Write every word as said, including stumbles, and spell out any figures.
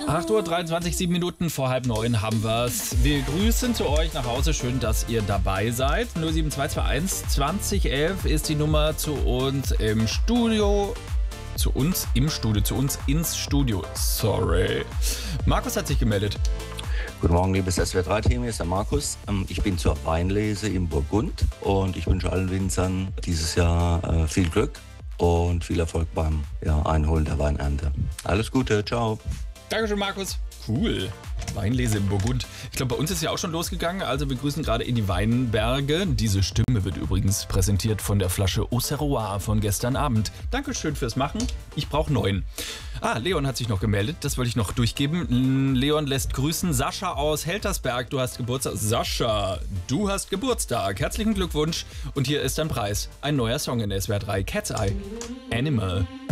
acht Uhr dreiundzwanzig, sieben Minuten vor halb neun haben wir's. Wir grüßen zu euch nach Hause. Schön, dass ihr dabei seid. null sieben zwei zwei eins zwanzig elf ist die Nummer zu uns im Studio. Zu uns im Studio, zu uns ins Studio. Sorry. Markus hat sich gemeldet. Guten Morgen, liebes S W R drei Team, hier ist der Markus. Ich bin zur Weinlese im Burgund und ich wünsche allen Winzern dieses Jahr viel Glück und viel Erfolg beim ja, Einholen der Weinernte. Alles Gute, ciao. Dankeschön, Markus. Cool. Weinlese im Burgund. Ich glaube, bei uns ist ja auch schon losgegangen. Also wir grüßen gerade in die Weinberge. Diese Stimme wird übrigens präsentiert von der Flasche Auxerrois von gestern Abend. Dankeschön fürs Machen. Ich brauche neun. Ah, Leon hat sich noch gemeldet. Das wollte ich noch durchgeben. Leon lässt grüßen. Sascha aus Heltersberg. Du hast Geburtstag. Sascha, du hast Geburtstag. Herzlichen Glückwunsch. Und hier ist dein Preis. Ein neuer Song in S W R drei. Cat's Eye. Animal.